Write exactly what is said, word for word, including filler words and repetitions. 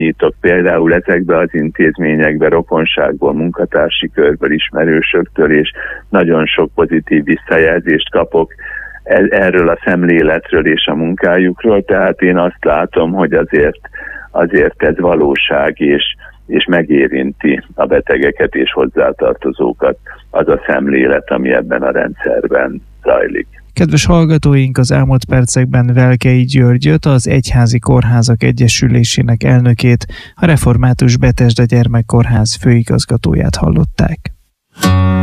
nyitok például ezekbe az intézményekbe rokonságból, munkatársi körből, ismerősöktől, és nagyon sok pozitív visszajelzést kapok erről a szemléletről és a munkájukról, tehát én azt látom, hogy azért, azért ez valóság, és, és megérinti a betegeket és hozzátartozókat az a szemlélet, ami ebben a rendszerben zajlik. Kedves hallgatóink, az elmúlt percekben Velkei Györgyöt, az Egyházi Kórházak Egyesülésének elnökét, a Református Betesda Gyermekkórház főigazgatóját hallották.